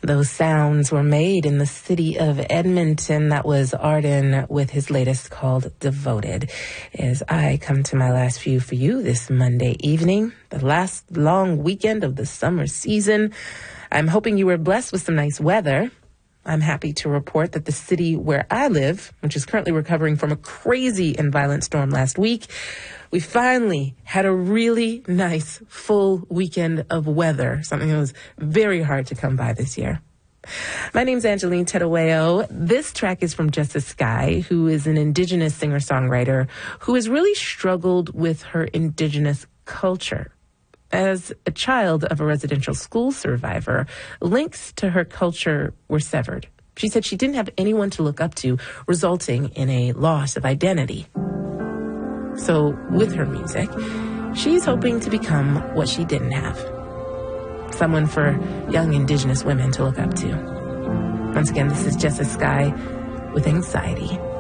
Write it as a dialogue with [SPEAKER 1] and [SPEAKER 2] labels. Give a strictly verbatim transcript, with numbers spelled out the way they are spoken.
[SPEAKER 1] Those sounds were made in the city of Edmonton. That was Arden with his latest called Devoted. As I come to my last few for you this Monday evening, the last long weekend of the summer season, I'm hoping you were blessed with some nice weather. I'm happy to report that the city where I live, which is currently recovering from a crazy and violent storm last week, we finally had a really nice full weekend of weather, something that was very hard to come by this year. My name's Angeline Tedaweo. This track is from Jessa Sky, who is an Indigenous singer-songwriter who has really struggled with her Indigenous culture. As a child of a residential school survivor, links to her culture were severed. She said she didn't have anyone to look up to, resulting in a loss of identity. So with her music, she's hoping to become what she didn't have. Someone for young Indigenous women to look up to. Once again, this is Jessa Sky with Anxiety.